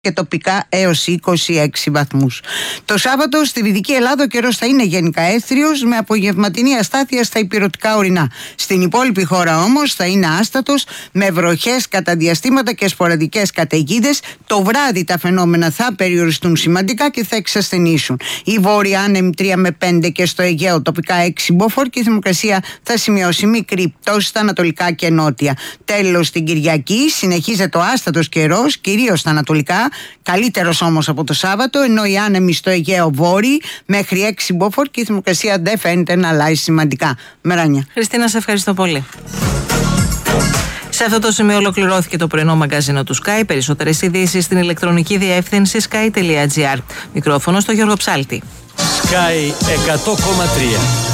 και τοπικά έως 26 βαθμούς. Το Σάββατο στη Δυτική Ελλάδα ο καιρός θα είναι γενικά έθριος με απογευματινή αστάθεια στα ηπειρωτικά ορεινά. Στην υπόλοιπη χώρα όμως θα είναι άστατος με βροχές κατά διαστήματα και σποραδικές καταιγίδες. Το βράδυ τα φαινόμενα θα περιοριστούν σημαντικά και θα εξασθενήσουν. Η βόρεια άνεμη 3 με 5 και στο Αιγαίο τοπικά 6 μποφόρ και η θερμοκρασία θα σημειώσει μικρή πτώση στα ανατολικά και νότια. Τέλος, την Κυριακή συνεχίζεται ο άστατος καιρός, κυρίως στα ανατολικά. Καλύτερος όμως από το Σάββατο, ενώ οι άνεμοι στο Αιγαίο βόρειοι μέχρι 6 μποφόρ και η θερμοκρασία δεν φαίνεται να αλλάζει σημαντικά. Μεράνια. Χριστίνα, σε ευχαριστώ πολύ. Σε αυτό το σημείο ολοκληρώθηκε το πρωινό μαγκαζίνο του Sky. Περισσότερες ειδήσεις στην ηλεκτρονική διεύθυνση sky.gr. Μικρόφωνο στο Γιώργο Ψάλτη. Sky 100,3.